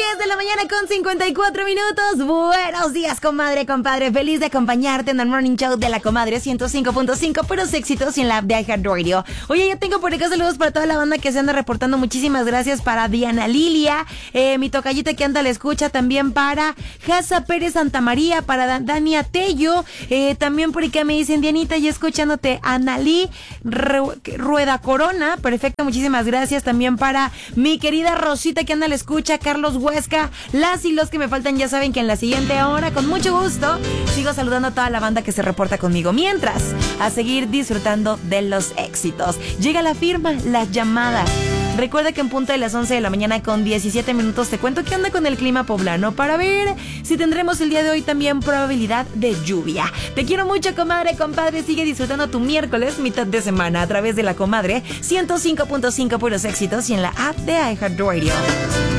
10 de la mañana con 54 minutos. Buenos días, comadre, compadre. Feliz de acompañarte en el Morning Show de la Comadre 105.5, puros éxitos y en la app de iHeartRadio. Oye, ya tengo por acá saludos para toda la banda que se anda reportando. Muchísimas gracias para Diana Lilia, mi tocallita que anda a la escucha. También para Jasa Pérez Santamaría, para Dania Tello. También por acá me dicen, Dianita, ya escuchándote. Analí Rueda Corona. Perfecto, muchísimas gracias. También para mi querida Rosita que anda a la escucha. Carlos Huesca, las y los que me faltan ya saben que en la siguiente hora, con mucho gusto, sigo saludando a toda la banda que se reporta conmigo. Mientras, a seguir disfrutando de los éxitos. Llega la firma, las llamadas. Recuerda que en punto de las 11 de la mañana con 17 minutos te cuento qué onda con el clima poblano para ver si tendremos el día de hoy también probabilidad de lluvia. Te quiero mucho, comadre, compadre. Sigue disfrutando tu miércoles, mitad de semana, a través de la Comadre 105.5 puros éxitos y en la app de iHeartRadio.